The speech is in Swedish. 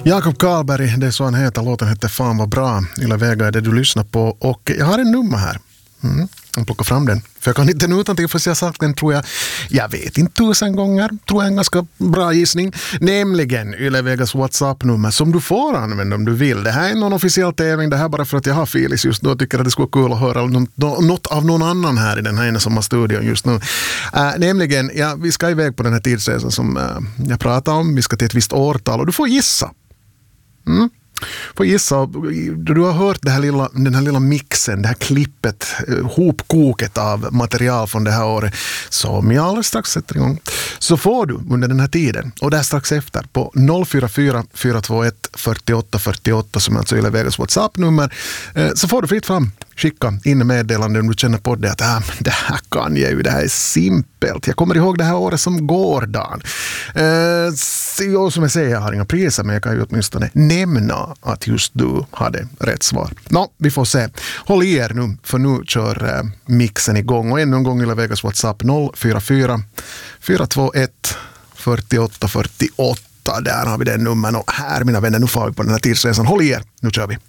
Jakob Karlberg, det är så han heter. Låten heter Fan vad bra. Yle Vega är det du lyssnar på. Och jag har en nummer här. Jag plockar fram den. För jag kan inte utan till, för jag har sagt den tror jag vet inte 1000 gånger. Tror jag en ganska bra gissning. Nämligen Yle Vegas WhatsApp-nummer som du får använda om du vill. Det här är någon officiell tävling. Det här bara för att jag har Filis just nu och tycker att det skulle vara kul att höra något av någon annan här i den här ensamma studion just nu. Nämligen, vi ska iväg på den här tidsresan som jag pratar om. Vi ska till ett visst årtal och du får gissa. Får gissa, du har hört den här lilla mixen, det här klippet, hopkoket av material från det här året som jag alldeles strax sätter igång. Så får du under den här tiden och där strax efter på 044 421 48 48 som är alltså Yle Vegas WhatsApp-nummer, så får du fritt fram skicka in meddelande om du känner på det att det här kan jag ju, det här är simpelt. Jag kommer ihåg det här året som går dagen. Som jag säger, jag har inga priser men jag kan ju åtminstone nämna att just du hade rätt svar. Vi får se. Håll i er nu, för nu kör mixen igång. Och ännu en gång Yle Vegas WhatsApp 044 421 48 48. Där har vi den nummer. Och här mina vänner, nu får vi på den här tidsresan. Håll i er, nu kör vi.